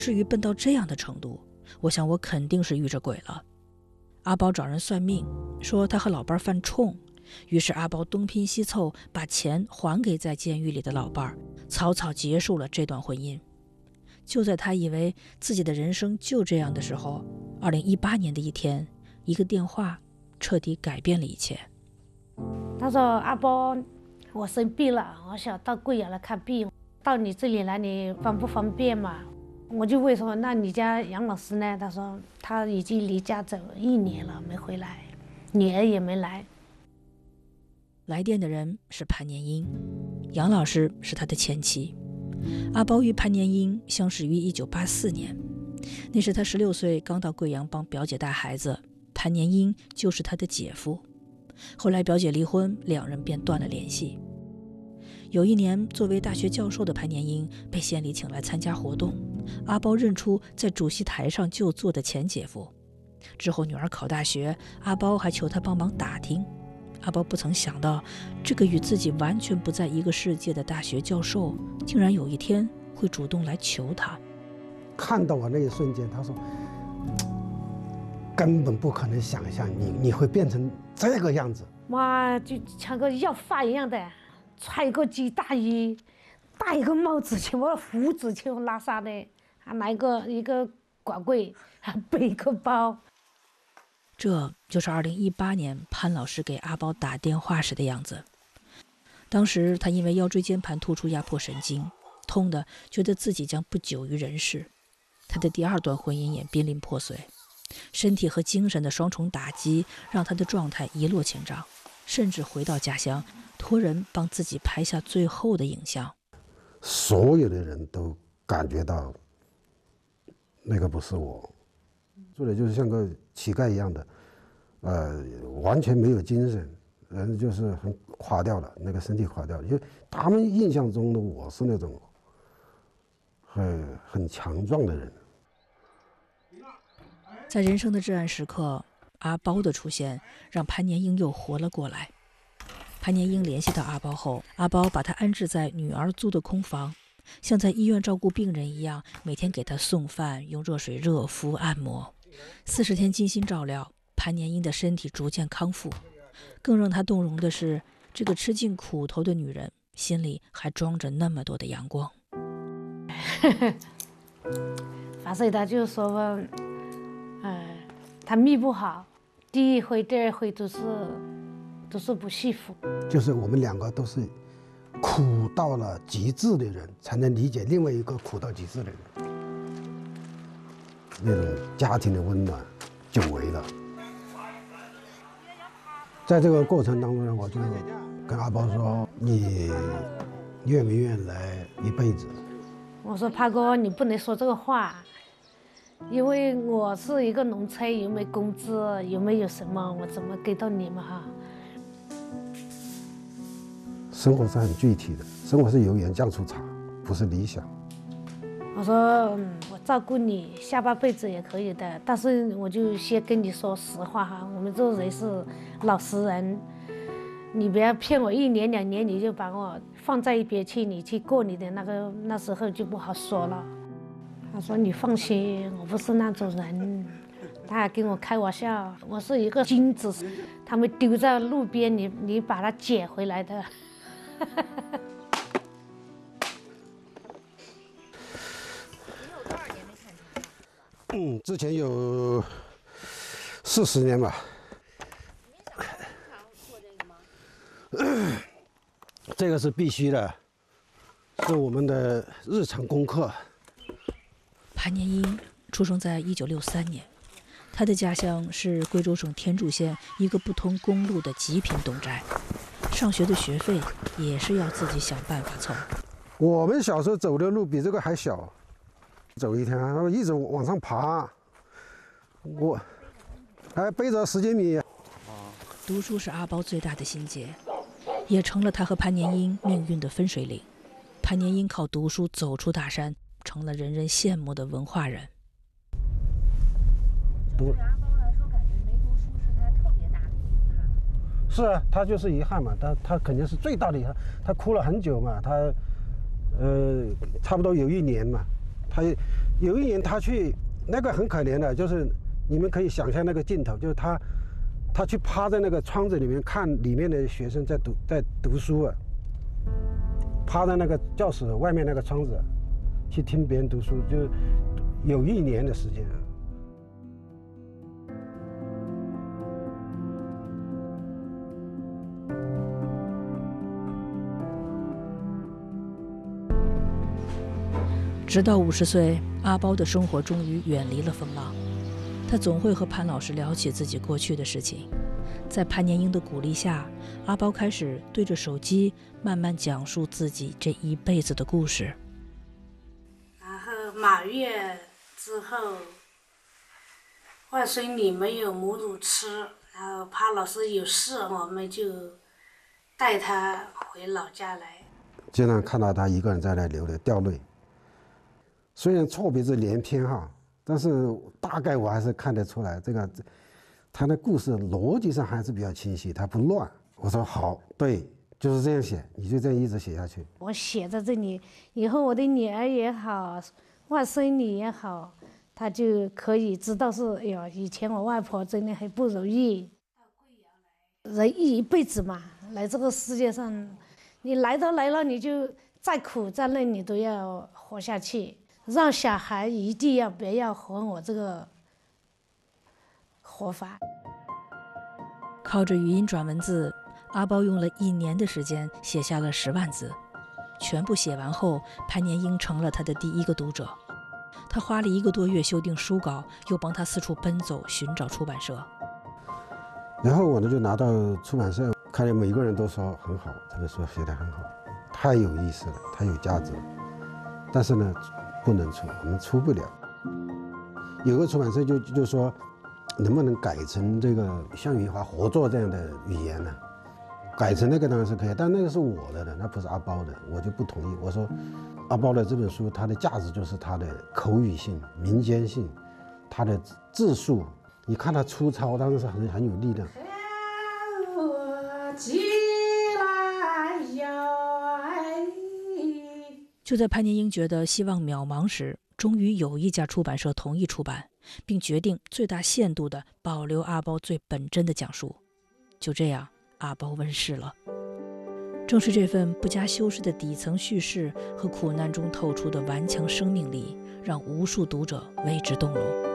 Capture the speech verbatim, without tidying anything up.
至于笨到这样的程度，我想我肯定是遇着鬼了。阿包找人算命，说他和老伴犯冲，于是阿包东拼西凑，把钱还给在监狱里的老伴，草草结束了这段婚姻。就在他以为自己的人生就这样的时候，二零一八年的一天，一个电话彻底改变了一切。 他说：“阿包，我生病了，我想到贵阳来看病，到你这里来，你方不方便嘛？”我就问说：“那你家杨老师呢？”他说：“他已经离家走一年了，没回来，女儿也没来。” 来电的人是潘年英，杨老师是他的前妻。阿包与潘年英相识于一九八四年，那时他十六岁，刚到贵阳帮表姐带孩子，潘年英就是他的姐夫。后来表姐离婚，两人便断了联系。有一年，作为大学教授的潘年英被县里请来参加活动，阿包认出在主席台上就坐的前姐夫。之后女儿考大学，阿包还求他帮忙打听。阿包不曾想到，这个与自己完全不在一个世界的大学教授，竟然有一天会主动来求他。 看到我那一瞬间，他说根本不可能想象你你会变成这个样子。 哇，就像个要饭一样的，穿一个鸡大衣，戴一个帽子，全部胡子全部拉碴的，还拿一个一个拐棍，还背一个包。 这就是二零一八年潘老师给阿包打电话时的样子。当时他因为腰椎间盘突出压迫神经，痛得觉得自己将不久于人世。他的第二段婚姻也濒临破碎，身体和精神的双重打击让他的状态一落千丈，甚至回到家乡托人帮自己拍下最后的影像。 所有的人都感觉到那个不是我，做的就是像个乞丐一样的，呃，完全没有精神，人就是很垮掉了，那个身体垮掉了。就他们印象中的我是那种很很强壮的人。 在人生的至暗时刻，阿包的出现让潘年英又活了过来。潘年英联系到阿包后，阿包把他安置在女儿租的空房，像在医院照顾病人一样，每天给他送饭，用热水热敷按摩。四十天精心照料，潘年英的身体逐渐康复。更让他动容的是，这个吃尽苦头的女人心里还装着那么多的阳光。 反正他就说吧，呃，他命不好，第一回、第二回都是都是不幸福。 就是我们两个都是苦到了极致的人，才能理解另外一个苦到极致的人。那种家庭的温暖久违了。在这个过程当中呢，我就跟阿包说：“你愿不愿意来一辈子？” 我说：“潘哥，你不能说这个话，因为我是一个农村，有没有工资，有没有什么，我怎么给到你们哈？” 生活是很具体的，生活是油盐酱醋茶，不是理想。 我说、嗯、我照顾你下半辈子也可以的，但是我就先跟你说实话哈，我们这人是老实人，你不要骗我一年两年你就把我放在一边去，你去过你的那个，那时候就不好说了。他说你放心，我不是那种人。他还跟我开玩笑，我是一个金子，他们丢在路边，你你把它捡回来的。 嗯，之前有四十年吧。这个是必须的，是我们的日常功课。 潘年英出生在一九六三年，他的家乡是贵州省天柱县一个不通公路的极贫侗寨，上学的学费也是要自己想办法凑。 我们小时候走的路比这个还小。走一天，一直往上爬，我还背着十几米。 读书是阿包最大的心结，也成了他和潘年英命运的分水岭。潘年英靠读书走出大山，成了人人羡慕的文化人。 对于阿包来说，感觉没读书是他特别大的遗憾。 是啊，他就是遗憾嘛，他他肯定是最大的遗憾。他哭了很久嘛，他呃差不多有一年嘛。他有一年他去，那个很可怜的，就是你们可以想象那个镜头，就是他，他去趴在那个窗子里面看里面的学生在读在读书啊，趴在那个教室外面那个窗子，去听别人读书，就有一年的时间啊。 直到五十岁，阿包的生活终于远离了风浪。他总会和潘老师聊起自己过去的事情。在潘年英的鼓励下，阿包开始对着手机慢慢讲述自己这一辈子的故事。 然后满月之后，外孙女没有母乳吃，然后潘老师有事，我们就带她回老家来。 经常看到他一个人在那流泪掉泪。虽然错别字连篇哈，但是大概我还是看得出来，这个他的故事逻辑上还是比较清晰，他不乱。我说好，对，就是这样写，你就这样一直写下去。 我写在这里，以后我的女儿也好，外孙女也好，她就可以知道是，哎呦，以前我外婆真的很不容易。人一辈子嘛，来这个世界上，你来都来了，你就再苦再累，你都要活下去。让小孩一定要不要活我这个活法。 靠着语音转文字，阿包用了一年的时间写下了十万字。全部写完后，潘年英成了他的第一个读者。他花了一个多月修订书稿，又帮他四处奔走寻找出版社。 然后我呢就拿到出版社，看见每个人都说很好，这个书写得很好，太有意思了，太有价值了。但是呢，不能出，我们出不了。有个出版社就就说，能不能改成这个像余华合作这样的语言呢？改成那个当然是可以，但那个是我的的，那不是阿包的，我就不同意。我说，阿包的这本书，它的价值就是它的口语性、民间性，它的字数，你看它粗糙，但是是很很有力量。 就在潘年英觉得希望渺茫时，终于有一家出版社同意出版，并决定最大限度地保留阿包最本真的讲述。就这样，阿包问世了。正是这份不加修饰的底层叙事和苦难中透出的顽强生命力，让无数读者为之动容。